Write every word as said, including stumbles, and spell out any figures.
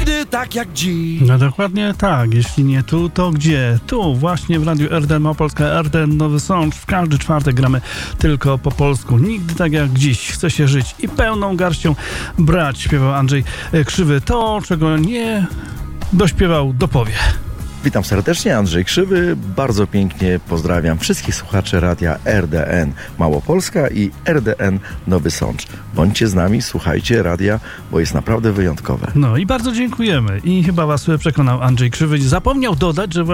nigdy tak jak dziś. No dokładnie tak, jeśli nie tu, to gdzie? Tu, właśnie w Radiu R D N Małopolska, R D N Nowy Sącz. W każdy czwartek gramy tylko po polsku. Nigdy tak jak dziś. Chce się żyć i pełną garścią brać, śpiewał Andrzej Krzywy. To, czego nie dośpiewał, dopowie. Witam serdecznie, Andrzej Krzywy. Bardzo pięknie pozdrawiam wszystkich słuchaczy radia R D N Małopolska i R D N Nowy Sącz. Bądźcie z nami, słuchajcie radia, bo jest naprawdę wyjątkowe. No i bardzo dziękujemy. I chyba was przekonał Andrzej Krzywy. Zapomniał dodać, że